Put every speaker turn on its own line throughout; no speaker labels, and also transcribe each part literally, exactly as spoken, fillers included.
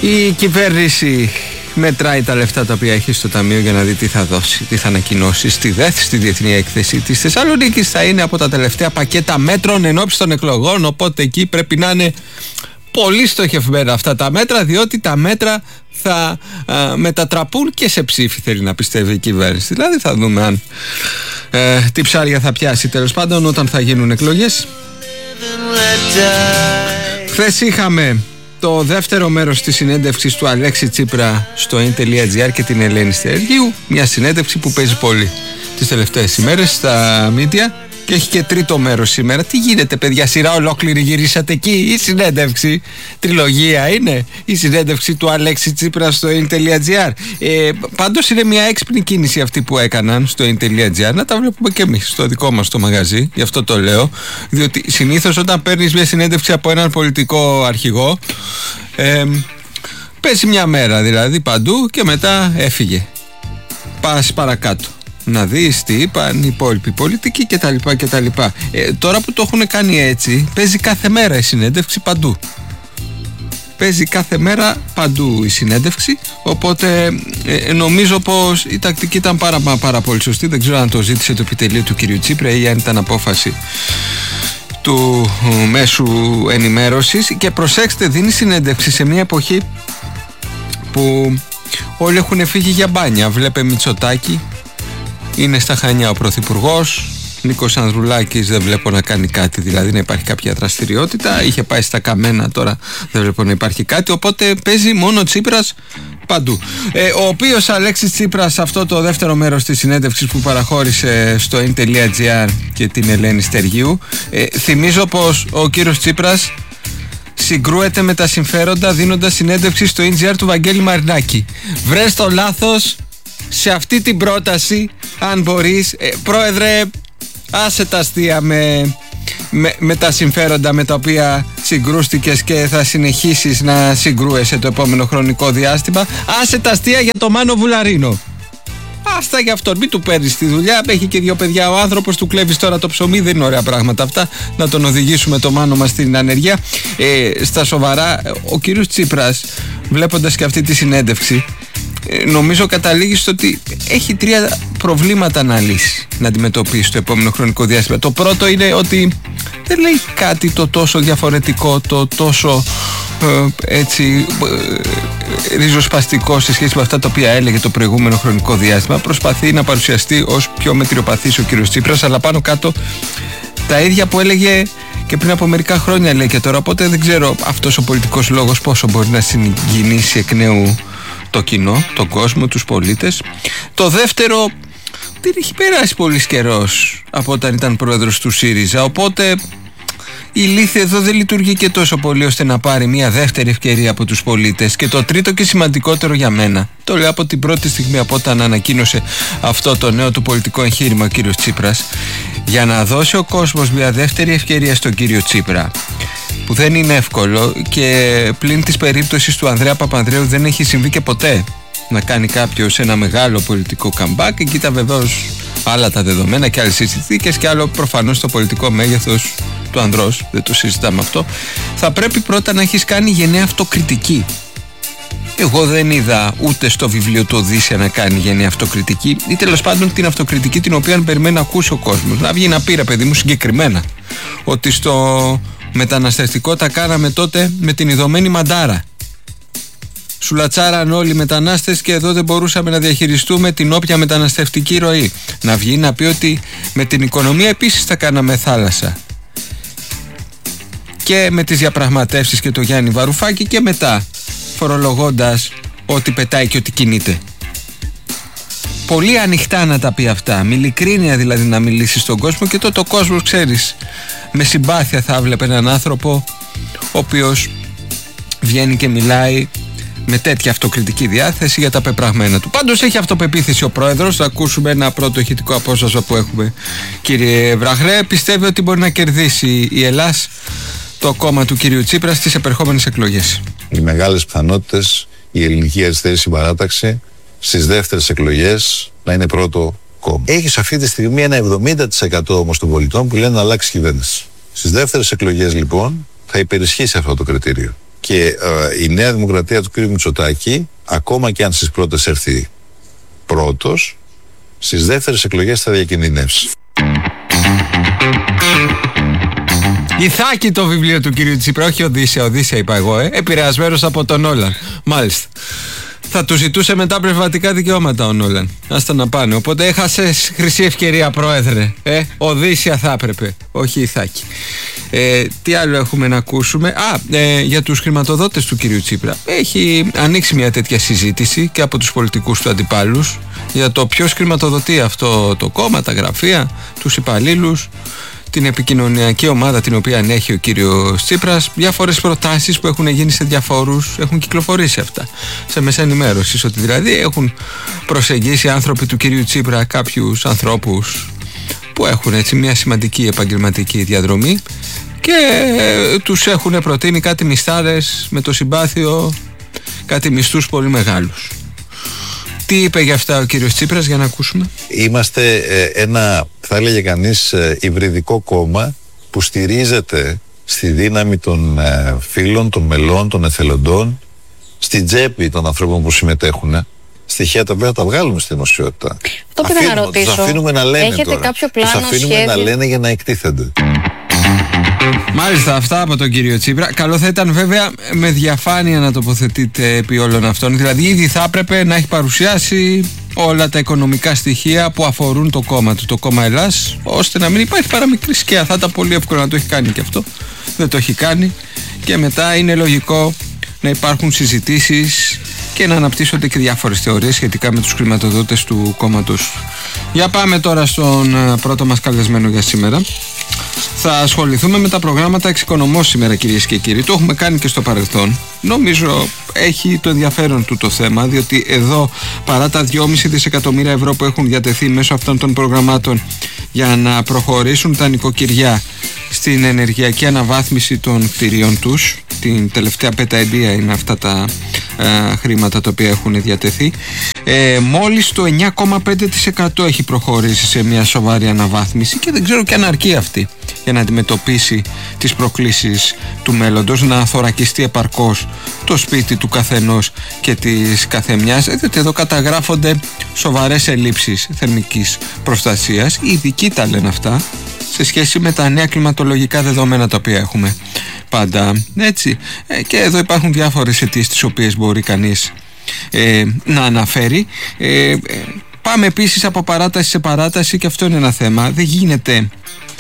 Η κυβέρνηση μετράει τα λεφτά τα οποία έχει στο ταμείο για να δει τι θα δώσει, τι θα ανακοινώσει στη ΔΕΘ, στη Διεθνή Έκθεση της Θεσσαλονίκης. Θα είναι από τα τελευταία πακέτα μέτρων ενόψει των εκλογών, οπότε εκεί πρέπει να είναι πολύ στοχευμένα αυτά τα μέτρα, διότι τα μέτρα θα α, μετατραπούν και σε ψήφι, θέλει να πιστεύει η κυβέρνηση. Δηλαδή θα δούμε αν ε, τι ψάρια θα πιάσει τέλος πάντων όταν θα γίνουν εκλογές. Χθες είχαμε το δεύτερο μέρος της συνέντευξης του Αλέξη Τσίπρα στο in.gr και την Ελένη Στεργίου. Μια συνέντευξη που παίζει πολύ τις τελευταίες ημέρες στα media και έχει και τρίτο μέρος σήμερα. Τι γίνεται, παιδιά, σειρά ολόκληρη γυρίσατε εκεί? Η συνέντευξη τριλογία είναι η συνέντευξη του Αλέξη Τσίπρα στο in.gr. ε, Πάντως είναι μια έξυπνη κίνηση αυτή που έκαναν στο in.gr. Να τα βλέπουμε και εμείς στο δικό μας το μαγαζί. Γι' αυτό το λέω, διότι συνήθως όταν παίρνεις μια συνέντευξη από έναν πολιτικό αρχηγό, ε, πέσει μια μέρα δηλαδή παντού και μετά έφυγε. Πας παρακάτω να δεις τι είπαν οι υπόλοιποι πολιτικοί κτλ. κτλ. Ε, τώρα που το έχουν κάνει έτσι, παίζει κάθε μέρα η συνέντευξη παντού. Παίζει κάθε μέρα παντού η συνέντευξη. Οπότε ε, νομίζω πως η τακτική ήταν πάρα, πάρα πολύ σωστή. Δεν ξέρω αν το ζήτησε το επιτελείο του κ. Τσίπρα ή αν ήταν απόφαση του ε, μέσου ενημέρωσης. Και προσέξτε, δίνει συνέντευξη σε μια εποχή που όλοι έχουν φύγει για μπάνια. Βλέπε Μητσοτάκη, είναι στα Χανιά ο Πρωθυπουργός. Νίκος Ανδρουλάκης δεν βλέπω να κάνει κάτι, δηλαδή να υπάρχει κάποια δραστηριότητα. Είχε πάει στα Καμένα, τώρα δεν βλέπω να υπάρχει κάτι. Οπότε παίζει μόνο Τσίπρας παντού. Ε, ο οποίος Αλέξης Τσίπρας, αυτό το δεύτερο μέρος της συνέντευξης που παραχώρησε στο in.gr και την Ελένη Στεργίου, ε, θυμίζω πως ο κύριος Τσίπρας συγκρούεται με τα συμφέροντα δίνοντας συνέντευξη στο in.gr του Βαγγέλη Μαρινάκη. Βρες το λάθος σε αυτή την πρόταση, αν μπορείς. ε, Πρόεδρε, άσε τα αστεία με, με, με τα συμφέροντα με τα οποία συγκρούστηκες και θα συνεχίσεις να συγκρούεσαι το επόμενο χρονικό διάστημα. Άσε τα αστεία για το Μάνο Βουλαρίνο. Άστα για αυτόν, μην του παίρνεις τη δουλειά. Έχει και δύο παιδιά ο άνθρωπος, του κλέβεις τώρα το ψωμί. Δεν είναι ωραία πράγματα αυτά. Να τον οδηγήσουμε το Μάνο μας στην ανεργία. ε, Στα σοβαρά, ο κύριος Τσίπρας, βλέποντας και αυτή τη συνέντευξη, νομίζω καταλήγει στο ότι έχει τρία προβλήματα να λύσει, να αντιμετωπίσει το επόμενο χρονικό διάστημα. Το πρώτο είναι ότι δεν λέει κάτι το τόσο διαφορετικό, το τόσο ε, έτσι ε, ριζοσπαστικό σε σχέση με αυτά τα οποία έλεγε το προηγούμενο χρονικό διάστημα. Προσπαθεί να παρουσιαστεί ως πιο μετριοπαθής ο κύριος Τσίπρας, αλλά πάνω κάτω τα ίδια που έλεγε και πριν από μερικά χρόνια λέει και τώρα. Οπότε δεν ξέρω αυτός ο πολιτικός λόγος πόσο μπορεί να συγκινήσει εκ νέου το κοινό, τον κόσμο, τους πολίτες. Το δεύτερο, δεν έχει περάσει πολύς καιρός από όταν ήταν πρόεδρος του ΣΥΡΙΖΑ, οπότε η λύθη εδώ δεν λειτουργεί και τόσο πολύ ώστε να πάρει μια δεύτερη ευκαιρία από τους πολίτες. Και το τρίτο και σημαντικότερο για μένα, το λέω από την πρώτη στιγμή, από όταν ανακοίνωσε αυτό το νέο του πολιτικό εγχείρημα ο κύριος Τσίπρας, για να δώσει ο κόσμος μια δεύτερη ευκαιρία στον κύριο Τσίπρα, που δεν είναι εύκολο και πλην της περίπτωσης του Ανδρέα Παπανδρέου δεν έχει συμβεί και ποτέ να κάνει κάποιος ένα μεγάλο πολιτικό comeback. Εκεί ήταν βεβαίως άλλα τα δεδομένα και άλλες συνθήκες και άλλο προφανώς το πολιτικό μέγεθος του ανδρός, δεν το συζητάμε αυτό. Θα πρέπει πρώτα να έχεις κάνει γενναία αυτοκριτική. Εγώ δεν είδα ούτε στο βιβλίο του Οδύσσια να κάνει γενναία αυτοκριτική, ή τέλος πάντων την αυτοκριτική την οποία περιμένει να ακούσει ο κόσμος. Να βγει να πει, ρε παιδί μου, συγκεκριμένα ότι στο μεταναστευτικό τα κάναμε τότε με την ειδωμένη μαντάρα. Σουλατσάραν όλοι οι μετανάστες και εδώ δεν μπορούσαμε να διαχειριστούμε την όποια μεταναστευτική ροή. Να βγει να πει ότι με την οικονομία επίσης τα κάναμε θάλασσα. Και με τις διαπραγματεύσεις και το Γιάννη Βαρουφάκη και μετά φορολογώντας ότι πετάει και ότι κινείται. Πολύ ανοιχτά να τα πει αυτά, με ειλικρίνεια δηλαδή να μιλήσει στον κόσμο, και τότε ο κόσμος, ξέρεις, με συμπάθεια θα έβλεπε έναν άνθρωπο ο οποίος βγαίνει και μιλάει με τέτοια αυτοκριτική διάθεση για τα πεπραγμένα του. Πάντως έχει αυτοπεποίθηση ο πρόεδρος. Θα ακούσουμε ένα πρώτο ηχητικό απόσπασμα που έχουμε, κύριε Βραχρέ. Πιστεύει ότι μπορεί να κερδίσει η Ελλάς, το κόμμα του κυρίου Τσίπρα, στις επερχόμενες εκλογές?
Οι μεγάλες πιθανότητες η ελληνική αριστερή συμπαράταξη στις δεύτερες εκλογές να είναι πρώτο κόμμα. Έχεις αυτή τη στιγμή ένα εβδομήντα τοις εκατό όμως των πολιτών που λένε να αλλάξει κυβέρνηση. Στις δεύτερες εκλογές λοιπόν θα υπερισχύσει αυτό το κριτήριο. Και ε, η Νέα Δημοκρατία του κ. Μητσοτάκη, ακόμα και αν στις πρώτες έρθει πρώτος, στις δεύτερες εκλογές θα διακινδυνεύσει.
Ιθάκη το βιβλίο του κυρίου Τσίπρα, όχι Οδύσσια, Οδύσσια είπα εγώ, ε, επηρεασμένος από τον Όλαν. Μάλιστα. Θα του ζητούσε μετά πνευματικά δικαιώματα ο Νόλαν. Άστα να πάνε. Οπότε έχασες χρυσή ευκαιρία, πρόεδρε. Ε, Οδύσσια θα έπρεπε, όχι Ιθάκη. Ε, τι άλλο έχουμε να ακούσουμε? Α, ε, για τους χρηματοδότες του κυρίου Τσίπρα. Έχει ανοίξει μια τέτοια συζήτηση και από τους πολιτικούς του αντιπάλους για το ποιος χρηματοδοτεί αυτό το κόμμα, τα γραφεία, τους υπαλλήλους, την επικοινωνιακή ομάδα την οποία ανέχει ο κύριος Τσίπρας. Διάφορες προτάσεις που έχουν γίνει σε διαφόρους, έχουν κυκλοφορήσει αυτά σε μέσα ενημέρωσης, ότι δηλαδή έχουν προσεγγίσει άνθρωποι του κυρίου Τσίπρα κάποιους ανθρώπους που έχουν έτσι μια σημαντική επαγγελματική διαδρομή και τους έχουν προτείνει κάτι μισθάδες με το συμπάθειο, κάτι μισθούς πολύ μεγάλους. Τι είπε για αυτά ο κύριος Τσίπρας, για να ακούσουμε?
Είμαστε ε, ένα, θα έλεγε κανείς, ε, υβριδικό κόμμα που στηρίζεται στη δύναμη των ε, φίλων, των μελών, των εθελοντών, στην τσέπη των ανθρώπων που συμμετέχουν. Στοιχεία τα οποία τα βγάλουμε στη δημοσιότητα.
Αυτό πήγα να ρωτήσω.
Τους αφήνουμε να λένε.
Έχετε
τώρα.
κάποιο πλάνο,
τους αφήνουμε
σχέδιο?
να λένε για να εκτίθενται.
Μάλιστα, αυτά από τον κύριο Τσίπρα. Καλό θα ήταν βέβαια με διαφάνεια να τοποθετείτε επί όλων αυτών. Δηλαδή ήδη θα έπρεπε να έχει παρουσιάσει όλα τα οικονομικά στοιχεία που αφορούν το κόμμα του, το κόμμα Ελλάς, ώστε να μην υπάρχει παραμικρή σκιά. Θα ήταν πολύ εύκολο να το έχει κάνει και αυτό. Δεν το έχει κάνει και μετά είναι λογικό να υπάρχουν συζητήσεις και να αναπτύσσονται και διάφορες θεωρίες σχετικά με τους χρηματοδότες του κόμματος. Για πάμε τώρα στον πρώτο μας καλεσμένο για σήμερα. Θα ασχοληθούμε με τα προγράμματα εξοικονομώσεως σήμερα, κυρίες και κύριοι. Το έχουμε κάνει και στο παρελθόν. Νομίζω έχει το ενδιαφέρον του το θέμα, διότι εδώ παρά τα δυόμισι δισεκατομμύρια ευρώ που έχουν διατεθεί μέσω αυτών των προγραμμάτων για να προχωρήσουν τα νοικοκυριά στην ενεργειακή αναβάθμιση των κτηρίων τους, την τελευταία πενταετία είναι αυτά τα ε, χρήματα τα οποία έχουν διατεθεί, ε, μόλις το εννιά κόμμα πέντε τοις εκατό έχει προχωρήσει σε μια σοβαρή αναβάθμιση και δεν ξέρω και αν αρκεί αυτή για να αντιμετωπίσει τις προκλήσεις του μέλλοντος, να θωρακιστεί επαρκώς το σπίτι του καθενός και της καθεμιάς, διότι εδώ καταγράφονται σοβαρές ελλείψεις θερμικής προστασίας. Οι ειδικοί τα λένε αυτά σε σχέση με τα νέα κλιματολογικά δεδομένα τα οποία έχουμε πάντα, έτσι, ε, και εδώ υπάρχουν διάφορες αιτίες τις οποίες μπορεί κανείς ε, να αναφέρει. ε, ε, πάμε επίσης από παράταση σε παράταση και αυτό είναι ένα θέμα. Δεν γίνεται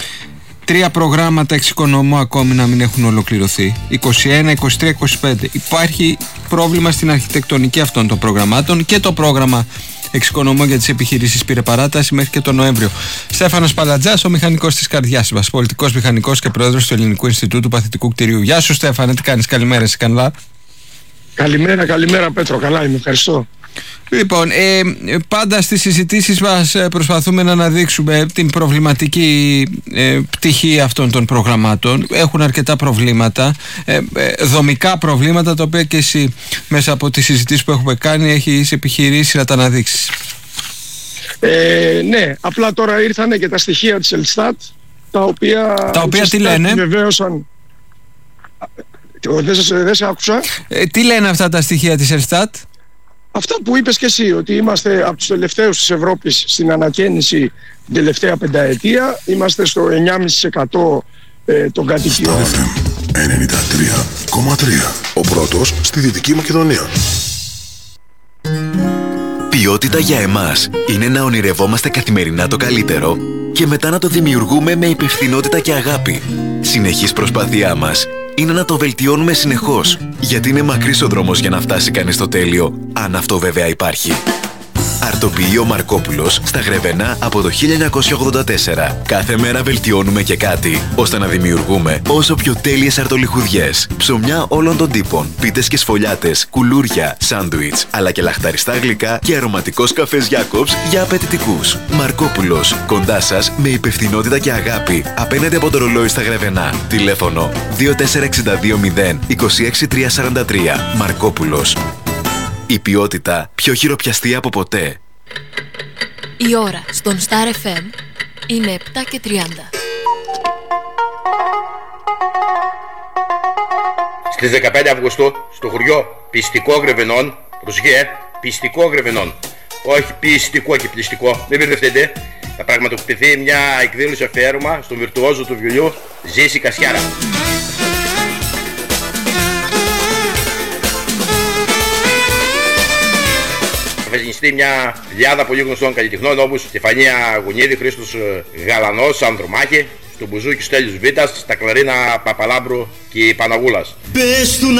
τρία προγράμματα εξοικονομώ ακόμη να μην έχουν ολοκληρωθεί. είκοσι ένα, είκοσι τρία, είκοσι πέντε. Υπάρχει πρόβλημα στην αρχιτεκτονική αυτών των προγραμμάτων και το πρόγραμμα εξοικονομώ για τις επιχειρήσεις πήρε παράταση μέχρι και τον Νοέμβριο. Στέφανος Παλατζάς, ο μηχανικός της καρδιάς μας, πολιτικός μηχανικός και πρόεδρος του Ελληνικού Ινστιτούτου Παθητικού Κτηρίου. Γεια σου, Στέφανε, τι κάνεις? Καλημέρα, είσαι καλά?
Καλημέρα, καλημέρα Πέτρο, καλά είμαι, ευχαριστώ.
Λοιπόν, ε, πάντα στις συζητήσεις μας προσπαθούμε να αναδείξουμε την προβληματική ε, πτυχή αυτών των προγραμμάτων. Έχουν αρκετά προβλήματα, ε, ε, δομικά προβλήματα, τα οποία και εσύ μέσα από τις συζητήσεις που έχουμε κάνει έχεις επιχειρήσει να τα αναδείξεις.
Ε, ναι, απλά τώρα ήρθανε και τα στοιχεία της Ελστάτ, τα οποία,
τα οποία τι λένε?
Βεβαίωσαν... Δεν σε, δεν σε άκουσα.
Ε, τι λένε αυτά τα στοιχεία της Ελστάτ?
Αυτά που είπες και εσύ, ότι είμαστε από τους τελευταίους της Ευρώπης στην ανακαίνιση την τελευταία πενταετία. Είμαστε στο εννιά κόμμα πέντε τοις εκατό ε, των κατοικιών.
ενενήντα τρία κόμμα τρία. Ο πρώτος στη Δυτική Μακεδονία.
Ποιότητα για εμάς είναι να ονειρευόμαστε καθημερινά το καλύτερο και μετά να το δημιουργούμε με υπευθυνότητα και αγάπη. Συνεχής προσπάθειά μας είναι να το βελτιώνουμε συνεχώς, γιατί είναι μακρύς ο δρόμος για να φτάσει κανείς στο τέλειο, αν αυτό βέβαια υπάρχει. Αρτοποιείο Μαρκόπουλος στα Γρεβενά από το χίλια εννιακόσια ογδόντα τέσσερα. Κάθε μέρα βελτιώνουμε και κάτι, ώστε να δημιουργούμε όσο πιο τέλειες αρτολιχουδιές. Ψωμιά όλων των τύπων, πίτες και σφολιάτες, κουλούρια, σάντουιτς, αλλά και λαχταριστά γλυκά και αρωματικός καφές Jacobs για απαιτητικούς. Μαρκόπουλος, κοντά σας με υπευθυνότητα και αγάπη, απέναντι από το ρολόι στα Γρεβενά. Τηλέφωνο δύο τέσσερα έξι δύο μηδέν δύο έξι τρία τέσσερα τρία. Μαρκόπουλος. Η ποιότητα πιο χειροπιαστή από ποτέ.
Η ώρα στον Star εφ εμ είναι επτά και τριάντα.
Στις δεκαπέντε Αυγούστου στο χωριό Πιστικό Γρεβενών, προσοχή, Πιστικό Γρεβενών, όχι πιστικό και πληστικό, μην μπερδευτείτε, θα πραγματοποιηθεί μια εκδήλωση αφιέρωμα στον βιρτουόζο του βιολιού Ζήση Κασιάρα. Θα φεσινιστεί μια πλειάδα πολύ γνωστών καλλιτεχνών όπως Στεφανία Γουνίδη, Χρήστος Γαλανός, Ανδρομάκη, στο μπουζούκι Στέλιος Βίτας, στα κλαρίνα Παπαλάμπρου και Παναγούλας.